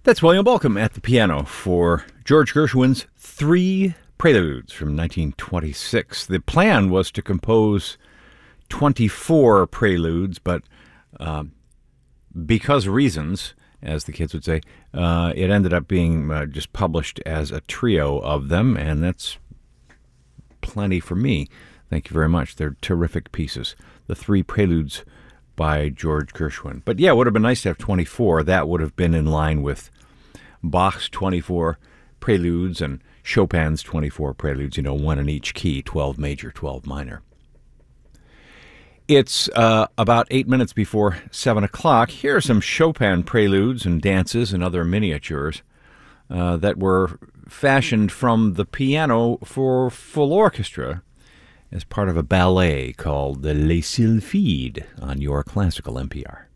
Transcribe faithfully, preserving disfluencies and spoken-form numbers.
That's William Bolcom at the piano for George Gershwin's Three Preludes from nineteen twenty-six. The plan was to compose twenty-four preludes, but uh, because reasons, as the kids would say, uh, it ended up being uh, just published as a trio of them, and that's plenty for me. Thank you very much. They're terrific pieces. The Three Preludes by George Gershwin. But yeah, it would have been nice to have twenty-four. That would have been in line with Bach's twenty-four preludes and Chopin's twenty-four preludes, you know, one in each key, twelve major, twelve minor. It's uh, about eight minutes before seven o'clock. Here are some Chopin preludes and dances and other miniatures uh, that were fashioned from the piano for full orchestra as part of a ballet called the Les Sylphides on your classical N P R.